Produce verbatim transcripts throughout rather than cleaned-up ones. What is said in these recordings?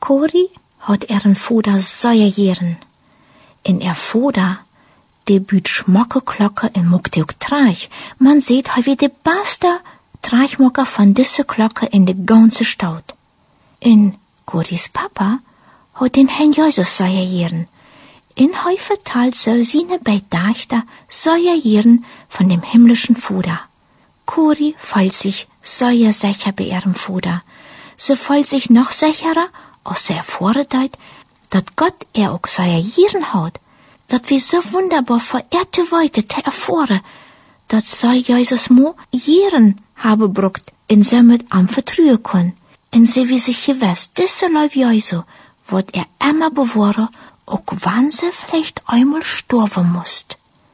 Cori had er een vader zeer jaren. En er vader, de buurt schmokke klokken en mochte ook traag. Man ziet, hij wie de beste traagmokker van deze klokken in de ganze stad. En Coris papa had den Herrn Jesus zeer jaren. En hij vertelt zo zijn Bedachter zeer jaren von dem himmlischen Vater. Cori fühlt sich sehr sicher bei ihrem Vater. Sie fühlt sich noch sicherer, als sie erfordert, dass Gott er auch sehr jaren hat. Dat wir so wunderbar verehrte Weite te erfahren, dat zij Jesus mo jaren haben brucht en sie mit am vertrauen können. En sie wie sich gewusst, diese Leib Jesu wird er immer bewahren, auch wann sie vielleicht einmal sterben musst.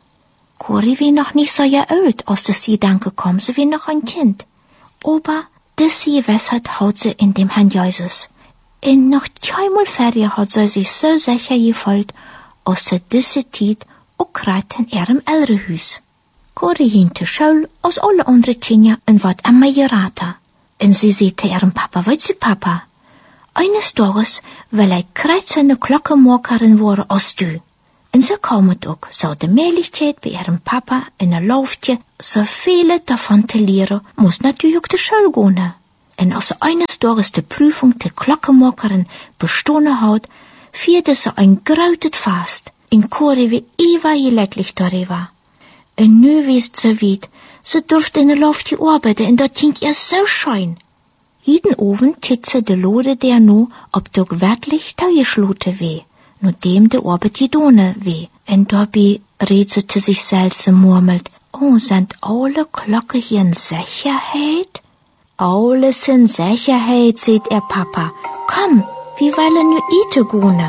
Cori wie noch nicht so alt, als das Gedanke kam, sie wie noch ein Kind. Aber diese Gewissheit hat sie in dem Herrn Jesus. En noch zweimal vorher hat sie sich so sicher gefühlt, als ze deze tijd ook krijgt in ihrem Elternhuis. Cori ging te school als alle andere kinderen en wat immer geraten. En ze zei te ihrem Papa, weet je papa, eines Tages will ik kreuzende Glockenmakerin worden als du. En zo kwam het ook, zo de Möglichkeit bij ihrem Papa in een loofje, so viele davon te leren, moest natuurlijk de school gaan. En als ze eines Tages de Prüfung der Glockenmakerin bestonden had, vierde ze ein grautet Fast, in Cori wie Eva gelukkig darüber. En nu wist ze weit, ze durfte in de loftje arbeiten en dat ging ihr so schön. Jeden Abend tit ze de Lode der nu, ob doch wirklich taugeschloten weh, nur dem de Arbeit gedone weh. En dabei rätselte sich selbst und murmelt, oh, sind alle Glocken hier in Sicherheit? Alles in Sicherheit, seht er Papa. Komm, wie wollen nu ite gune?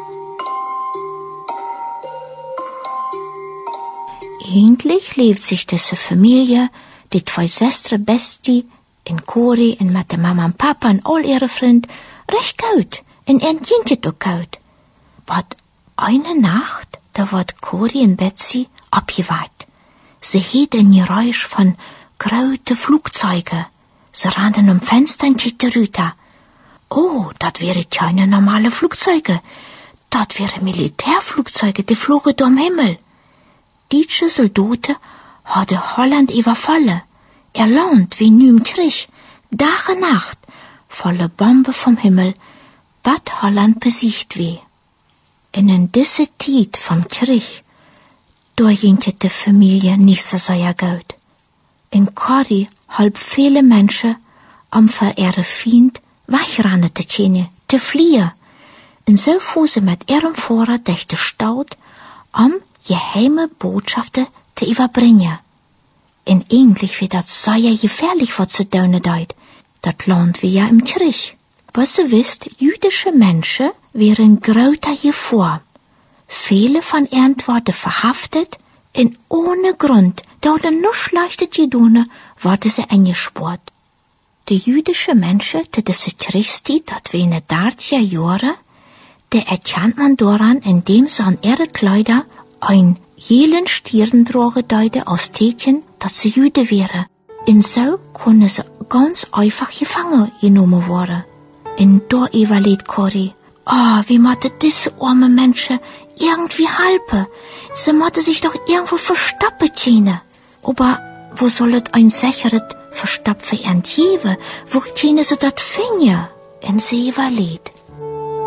Eigentlich lebt sich diese Familie, die zwei Schwestern Besti, in Cori, in mit der Mama und Papa und all ihre Freunde, recht gut. Und er ging es auch gut. Aber eine Nacht, da wird Cori und Betsy abgeweiht. Sie hielt ein Geräusch von grauten Flugzeugen. Sie rannten um Fenster und kickten rüber. Oh, das wären keine normale Flugzeuge. Das wären Militärflugzeuge, die flogen da am Himmel. Deutsche Soldaten hadden Holland überfallen. Er Land wie nu im Krieg. Tag und Nacht, volle Bomben vom Himmel, bat Holland besiegt weh. Und in dieser Zeit vom Krieg, da ging die Familie nicht so sehr gut. In Cori halb viele Menschen am für ihre Feind wegrennen te können, te fliehen. Und so fuhr sie mit ihrem Fahrer durch die Stadt, um geheime Botschaften zu überbringen. Und eigentlich wird das sehr gefährlich, was sie tun deit. Das Land wie ja im Krieg. Was sie wisst, jüdische Menschen wären größer Gefahr. Viele von ihnen wurden verhaftet und ohne Grund, da oder nur schlechte Gedune, wurden sie eingesperrt. Die jüdische Menschen, die diese Kriegszeit, das wären dreißig Jahre, der erkennt man daran, indem sie an ihre Kleider ein jelen Stirn tragen deute aus Teken, dass sie Jüde wären. Und so können sie ganz einfach gefangen genommen worden. Und da überlegt Cori, ah, oh, wie möchte diese arme Menschen irgendwie helfen? Sie möchte sich doch irgendwo verstoppen können. Aber wo soll es ein sicheres Verstopp für ihn geben? Wo können sie das finden? Und sie überlegt,